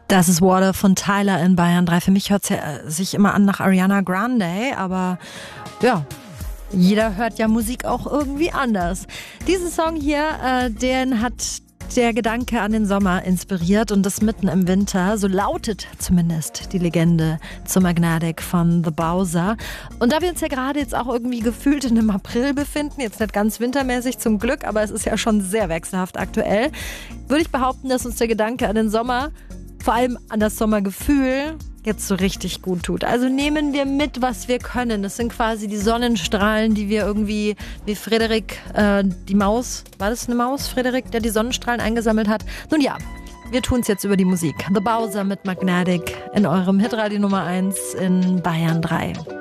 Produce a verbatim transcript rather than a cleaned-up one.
Das ist Water von Tyler in Bayern drei. Für mich hört es ja, äh, sich immer an nach Ariana Grande, aber ja, jeder hört ja Musik auch irgendwie anders. Diesen Song hier, äh, den hat der Gedanke an den Sommer inspiriert und das mitten im Winter. So lautet zumindest die Legende zu Magnetic von The Bowser. Und da wir uns ja gerade jetzt auch irgendwie gefühlt in einem April befinden, jetzt nicht ganz wintermäßig zum Glück, aber es ist ja schon sehr wechselhaft aktuell, würde ich behaupten, dass uns der Gedanke an den Sommer, vor allem an das Sommergefühl, jetzt so richtig gut tut. Also nehmen wir mit, was wir können. Das sind quasi die Sonnenstrahlen, die wir irgendwie, wie Frederik, äh, die Maus, war das eine Maus, Frederik, der die Sonnenstrahlen eingesammelt hat? Nun ja, wir tun es jetzt über die Musik. The Bowser mit Magnetic in eurem Hitradio Nummer eins in Bayern drei.